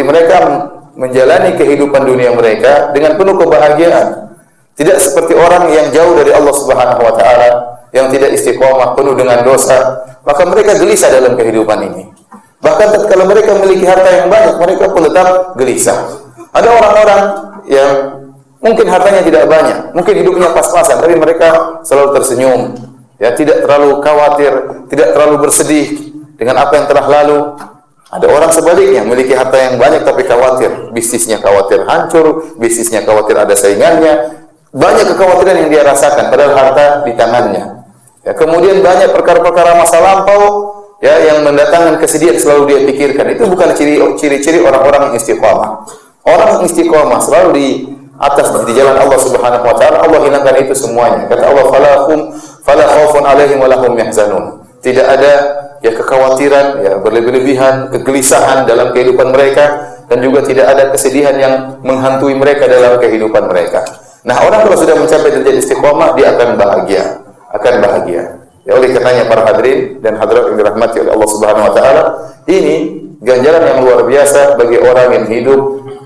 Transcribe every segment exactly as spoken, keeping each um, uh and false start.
mereka menjalani kehidupan dunia mereka dengan penuh kebahagiaan. Tidak seperti orang yang jauh dari Allah Subhanahu wa taala, yang tidak istiqomah, penuh dengan dosa, maka mereka gelisah dalam kehidupan ini. Bahkan tatkala mereka memiliki harta yang banyak, mereka pun tetap gelisah. Ada orang-orang yang mungkin hartanya tidak banyak, mungkin hidupnya pas-pasan, tapi mereka selalu tersenyum, ya, tidak terlalu khawatir, tidak terlalu bersedih dengan apa yang telah lalu. Ada orang sebaliknya, memiliki harta yang banyak tapi khawatir, bisnisnya khawatir hancur, bisnisnya khawatir ada saingannya, banyak kekhawatiran yang dia rasakan padahal harta di tangannya. Ya, kemudian banyak perkara-perkara masa lampau, ya, yang mendatangkan kesedihan selalu dia pikirkan. Itu bukan ciri-ciri orang-orang yang istiqomah. Orang istiqomah selalu di atas di jalan Allah Subhanahu wa taala, Allah hilangkan itu semuanya. Kata Allah, "Falahum fala khaufun 'alaihim wa lahum yahzanun." Tidak ada ya kekhawatiran, ya berlebih-lebihan, kegelisahan dalam kehidupan mereka, dan juga tidak ada kesedihan yang menghantui mereka dalam kehidupan mereka. Nah, orang kalau sudah mencapai derajat istiqomah, dia akan bahagia, akan bahagia. Ya, oleh karenanya para hadirin dan hadirat yang dirahmati oleh Allah Subhanahu wa taala, ini ganjaran yang luar biasa bagi orang yang hidup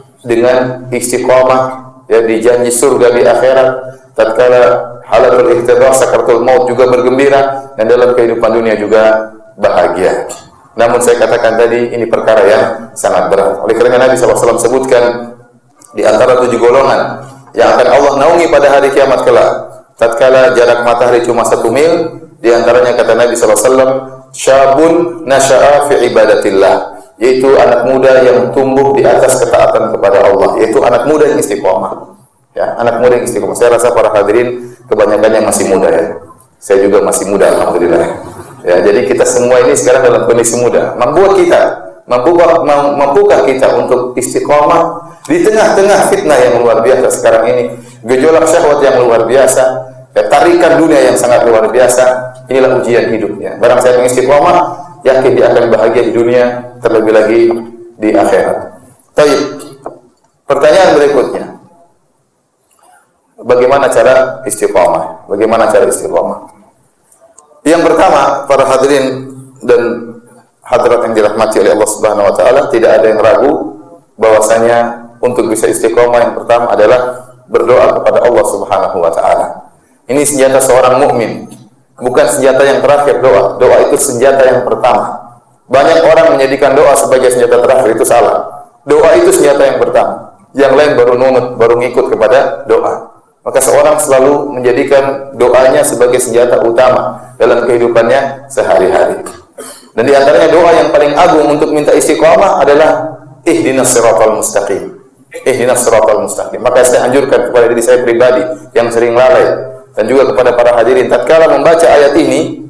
dengan istiqomah, ya, dijanji surga di akhirat, tatkala halatul ihtibar sakaratul maut juga bergembira, dan dalam kehidupan dunia juga bahagia. Namun saya katakan tadi, ini perkara yang sangat berat. Oleh karena Nabi shallallahu alaihi wasallam sebutkan di antara tujuh golongan yang akan Allah naungi pada hari kiamat kelak, tatkala jarak matahari cuma satu mil, di antaranya kata Nabi shallallahu alaihi wasallam, syabun nasha'a fi ibadatillah, yaitu anak muda yang tumbuh di atas ketaatan kepada Allah, yaitu anak muda yang istiqomah. Ya, anak muda yang istiqomah. Saya rasa para hadirin kebanyakannya masih muda, ya. Saya juga masih muda, alhamdulillah. Ya, jadi kita semua ini sekarang dalam kondisi muda. Membuat kita, mampukah, mampukah kita untuk istiqomah di tengah-tengah fitnah yang luar biasa sekarang ini, gejolak syahwat yang luar biasa, ya, tarikan dunia yang sangat luar biasa. Inilah ujian hidupnya. Barang siapa yang istiqomah, yakin dia akan bahagia di dunia, terlebih lagi di akhirat. Baik. Pertanyaan berikutnya. Bagaimana cara istiqomah? Bagaimana cara istiqomah? Yang pertama, para hadirin dan hadirat yang dirahmati oleh Allah Subhanahu wa taala, tidak ada yang ragu bahwasanya untuk bisa istiqomah yang pertama adalah berdoa kepada Allah Subhanahu wa taala. Ini senjata seorang mukmin. Bukan senjata yang terakhir doa. Doa itu senjata yang pertama. Banyak orang menjadikan doa sebagai senjata terakhir, itu salah. Doa itu senjata yang pertama. Yang lain baru nunut, baru ngikut kepada doa. Maka seorang selalu menjadikan doanya sebagai senjata utama dalam kehidupannya sehari-hari. Dan di antaranya doa yang paling agung untuk minta istiqamah adalah ihdinas siratal mustaqim. Ihdinas siratal mustaqim. Maka saya anjurkan kepada diri saya pribadi yang sering lalai, dan juga kepada para hadirin, tatkala membaca ayat ini,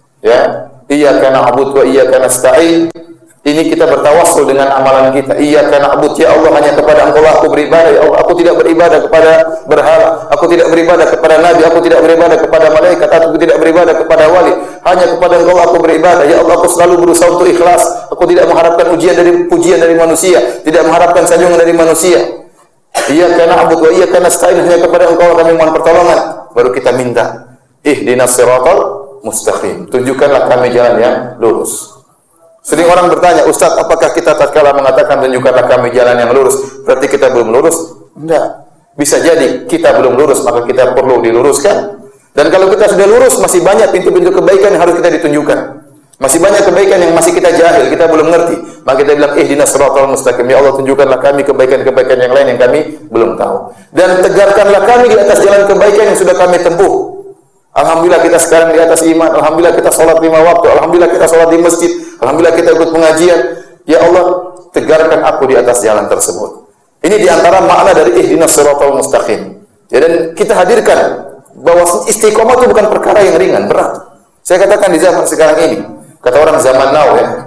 ya, iyyaka na'budu wa iyyaka nasta'in, ini kita bertawassul dengan amalan kita. Iyyaka na'budu, ya Allah, hanya kepada Engkau lah aku beribadah, ya Allah, aku tidak beribadah kepada berhala, aku tidak beribadah kepada nabi, aku tidak beribadah kepada malaikat, aku tidak beribadah kepada wali, hanya kepada Engkau aku beribadah. Ya Allah, aku selalu berusaha untuk ikhlas, aku tidak mengharapkan ujian dari pujian dari manusia, tidak mengharapkan sanjungan dari manusia. Iyyaka na'budu wa iyyaka nasta'in, hanya kepada Engkau kami mohon pertolongan. Baru kita minta ihdinas siratal mustaqim, tunjukkanlah kami jalan yang lurus. Sering orang bertanya, Ustaz, apakah kita tatkala mengatakan tunjukkanlah kami jalan yang lurus, berarti kita belum lurus? Enggak. Bisa jadi kita belum lurus, maka kita perlu diluruskan. Dan kalau kita sudah lurus, masih banyak pintu-pintu kebaikan yang harus kita ditunjukkan. Masih banyak kebaikan yang masih kita jahil, kita belum ngerti. Maka kita bilang, ihdinas siratal mustaqim, ya Allah, tunjukkanlah kami kebaikan-kebaikan yang lain yang kami belum tahu. Dan tegarkanlah kami di atas jalan kebaikan yang sudah kami tempuh. Alhamdulillah kita sekarang di atas iman. Alhamdulillah kita sholat lima waktu. Alhamdulillah kita sholat di masjid. Alhamdulillah kita ikut pengajian. Ya Allah, tegarkan aku di atas jalan tersebut. Ini diantara makna dari ihdinas siratal mustaqim. Ya, dan kita hadirkan bahwa istiqomah itu bukan perkara yang ringan, berat. Saya katakan di zaman sekarang ini, kata orang zaman now, ya,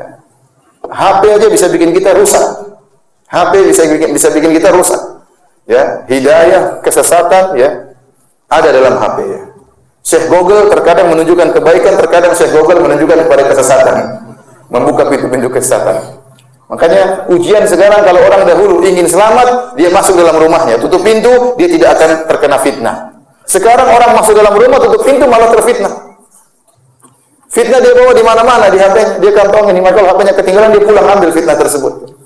H P aja bisa bikin kita rusak. H P bisa bikin bisa bikin kita rusak. Ya, hidayah, kesesatan, ya, ada dalam H P, ya. Syekh Google terkadang menunjukkan kebaikan, terkadang Syekh Google menunjukkan kepada kesesatan, membuka pintu-pintu kesesatan. Makanya ujian sekarang, kalau orang dahulu ingin selamat, dia masuk dalam rumahnya, tutup pintu, dia tidak akan terkena fitnah. Sekarang orang masuk dalam rumah, tutup pintu, malah terfitnah. Fitnah dia bawa di mana-mana, di H P, dia kantongin, maka kalau H P-nya ketinggalan, dia pulang ambil fitnah tersebut.